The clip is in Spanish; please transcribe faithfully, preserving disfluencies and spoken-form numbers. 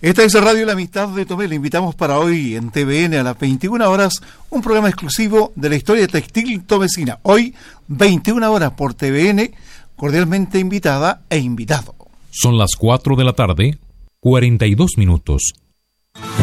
Esta es Radio La Amistad de Tomé. Le invitamos para hoy en T V N a las veintiuna horas un programa exclusivo de la historia textil tomecina. Hoy, veintiuna horas por T V N, cordialmente invitada e invitado. Son las cuatro de la tarde, cuarenta y dos minutos.